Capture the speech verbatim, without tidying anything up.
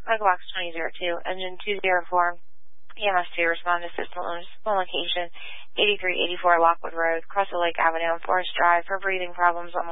Echo Box twenty oh two, engine two oh four, E M S two, respond to system location, eighty-three eighty-four Lockwood Road, Crystal Lake Avenue, Forest Drive, for breathing problems on